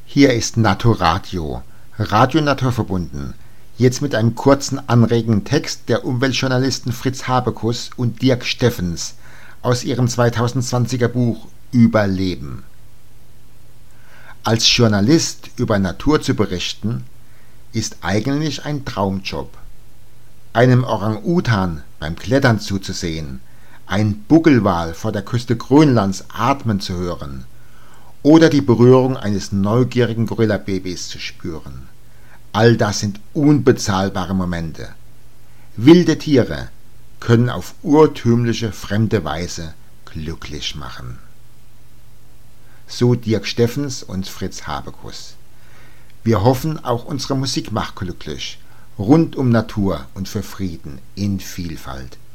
Hier ist Naturadio, Radio naturverbunden. Jetzt mit einem kurzen, anregenden Text der Umweltjournalisten Fritz Habekus und Dirk Steffens aus ihrem 2020er Buch Überleben. Als Journalist über Natur zu berichten, ist eigentlich ein Traumjob. Einem Orang-Utan beim Klettern zuzusehen, ein Buckelwal vor der Küste Grönlands atmen zu hören oder die Berührung eines neugierigen Gorilla-Babys zu spüren. All das sind unbezahlbare Momente. Wilde Tiere können auf urtümliche, fremde Weise glücklich machen. So Dirk Steffens und Fritz Habekus. Wir hoffen, auch unsere Musik macht glücklich, rund um Natur und für Frieden in Vielfalt.